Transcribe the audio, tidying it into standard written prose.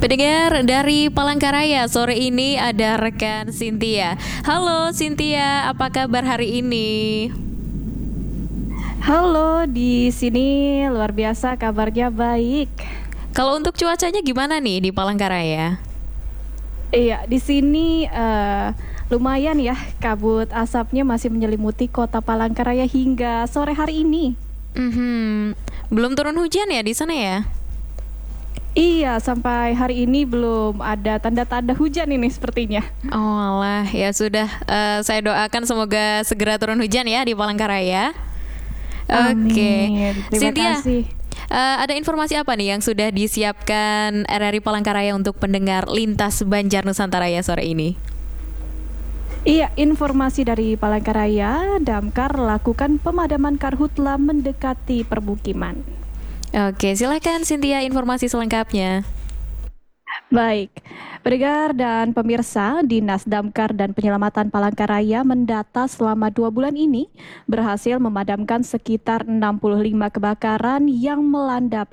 Pendengar dari Palangkaraya, sore ini ada rekan Cynthia. Halo Cynthia, apa kabar hari ini? Halo, di sini luar biasa kabarnya baik. Kalau untuk cuacanya gimana nih di Palangkaraya? Iya, di sini lumayan ya, kabut asapnya masih menyelimuti kota Palangkaraya hingga sore hari ini. Mhm, belum turun hujan ya di sana ya? Iya, sampai hari ini belum ada tanda-tanda hujan ini sepertinya. Oh alah, ya sudah. Saya doakan semoga segera turun hujan ya di Palangkaraya. Oke, Amin, terima Cynthia, kasih. ada informasi apa nih yang sudah disiapkan RRI Palangkaraya untuk pendengar lintas Banjar Nusantara ya sore ini? Iya, informasi dari Palangkaraya, Damkar lakukan pemadaman karhutla mendekati permukiman. Oke, silakan Cynthia informasi selengkapnya. Baik, pendengar dan pemirsa, Dinas Damkar dan Penyelamatan Palangkaraya mendata selama 2 bulan ini berhasil memadamkan sekitar 65 kebakaran yang melanda